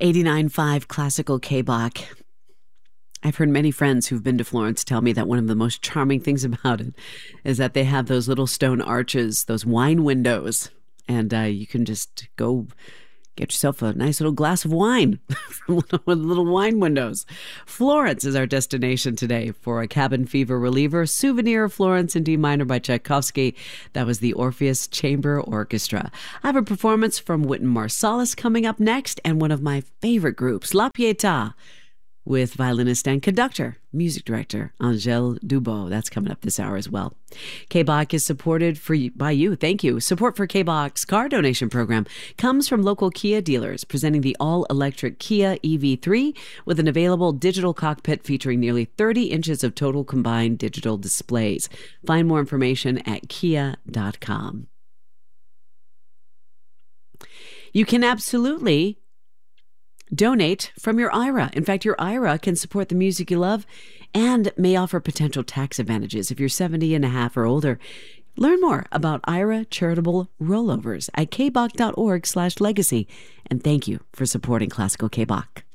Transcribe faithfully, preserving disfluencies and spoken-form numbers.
eighty-nine point five Classical K-Bach. I've heard many friends who've been to Florence tell me that one of the most charming things about it is that they have those little stone arches, those wine windows, and uh, you can just go get yourself a nice little glass of wine from little, little wine windows. Florence is our destination today for a cabin fever reliever, Souvenir of Florence in D minor by Tchaikovsky. That was the Orpheus Chamber Orchestra. I have a performance from Wynton Marsalis coming up next, and one of my favorite groups, La Pietà, with violinist and conductor, music director Angèle Dubot. That's coming up this hour as well. K-Bach is supported for you, by you. Thank you. Support for K-Bach's car donation program comes from local Kia dealers, presenting the all-electric Kia E V three with an available digital cockpit featuring nearly thirty inches of total combined digital displays. Find more information at kia dot com. You can absolutely donate from your I R A. In fact, your I R A can support the music you love and may offer potential tax advantages if you're seventy and a half or older. Learn more about I R A charitable rollovers at kbach dot org slash legacy. And thank you for supporting Classical K-Bach.